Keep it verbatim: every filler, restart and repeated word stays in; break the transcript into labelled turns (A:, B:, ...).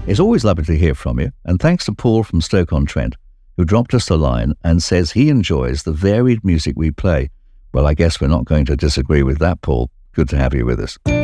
A: It's always lovely to hear from you, and thanks to Paul from Stoke-on-Trent, who dropped us a line and says he enjoys the varied music we play. Well, I guess we're not going to disagree with that, Paul. Good to have you with us.